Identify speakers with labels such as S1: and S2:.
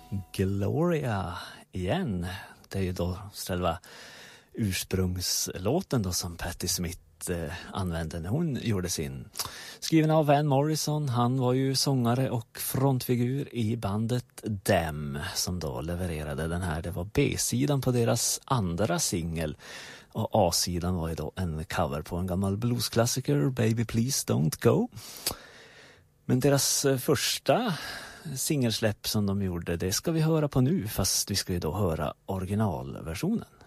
S1: Gloria igen. Det är ju då själva ursprungslåten då som Patti Smith använde när hon gjorde sin. Skriven av Van Morrison. Han var ju sångare och frontfigur i bandet Them som då levererade den här. Det var B-sidan på deras andra singel. Och A-sidan var ju då en cover på en gammal bluesklassiker, Baby Please Don't Go. Men deras första singelsläpp som de gjorde, det ska vi höra på nu, fast vi ska ju då höra originalversionen.